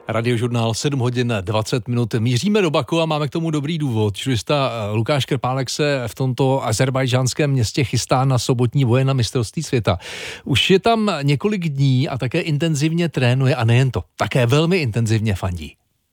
Radiožurnál 7 hodin 20 minut. Míříme do Baku a máme k tomu dobrý důvod. Judoista Lukáš Krpálek se v tomto azerbajdžánském městě chystá na sobotní boje na mistrovství světa. Už je tam několik dní a také intenzivně trénuje a nejen to, také velmi intenzivně fandí.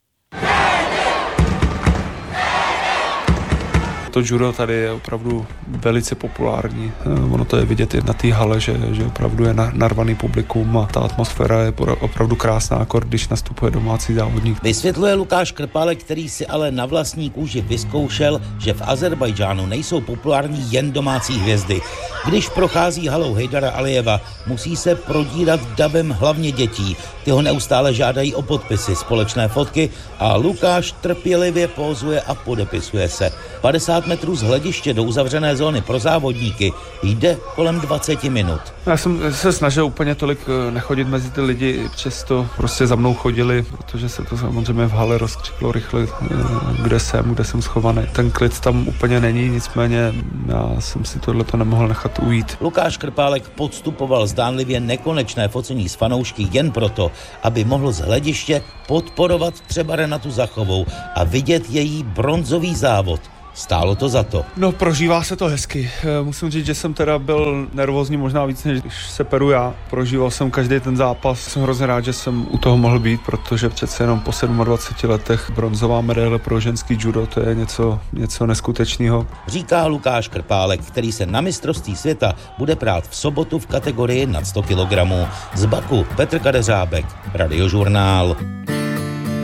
To judo tady je opravdu velice populární. Ono to je vidět i na té hale, že opravdu je narvaný publikum a ta atmosféra je opravdu krásná, když nastupuje domácí závodník. Vysvětluje Lukáš Krpálek, který si ale na vlastní kůži vyzkoušel, že v Azerbajdžánu nejsou populární jen domácí hvězdy. Když prochází halou Hejdara Alijeva, musí se prodírat davem hlavně dětí. Ty ho neustále žádají o podpisy, společné fotky a Lukáš trpělivě pózuje a podepisuje se. 50 metrů z hlediště do uzavřené zóny pro závodníky jde kolem 20 minut. Já jsem se snažil úplně tolik nechodit mezi ty lidi, přesto prostě za mnou chodili, protože se to samozřejmě v hale rozkřiklo rychle, kde jsem schovaný. Ten klid tam úplně není, nicméně já jsem si tohleto nemohl nechat ujít. Lukáš Krpálek podstupoval zdánlivě nekonečné focení s fanoušky jen proto, aby mohl z hlediště podporovat třeba Renatu Zachovou a vidět její bronzový závod. Stálo to za to. No, prožívá se to hezky. Musím říct, že jsem teda byl nervózní možná víc, než když se peru já. Prožíval jsem každý ten zápas. Jsem hrozně rád, že jsem u toho mohl být, protože přece jenom po 27 letech bronzová medaile pro ženský judo, to je něco neskutečného. Říká Lukáš Krpálek, který se na mistrovství světa bude prát v sobotu v kategorii nad 100 kg. Z Baku Petr Kadeřábek, Radiožurnál.